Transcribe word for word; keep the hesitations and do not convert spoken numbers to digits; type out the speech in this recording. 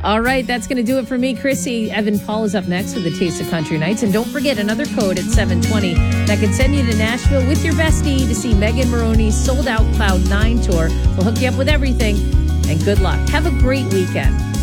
All right, that's going to do it for me, Chrissy. Evan Paul is up next with the Taste of Country Nights. And don't forget, another code at seven twenty that can send you to Nashville with your bestie to see Megan Maroney's sold-out Cloud nine tour. We'll hook you up with everything. And good luck. Have a great weekend.